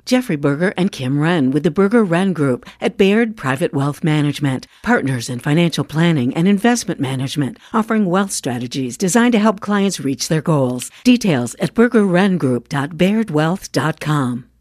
Jeffrey Berger and Kim Wren with the Berger Wren Group at Baird Private Wealth Management, partners in financial planning and investment management, offering wealth strategies designed to help clients reach their goals. Details at bergerwrengroup.bairdwealth.com.